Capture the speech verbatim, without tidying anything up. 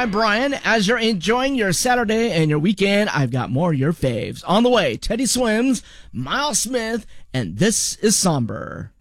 I'm Brian. As you're enjoying your Saturday and your weekend, I've got more of your faves. On the way, Teddy Swims, Miles Smith, and This is Somber.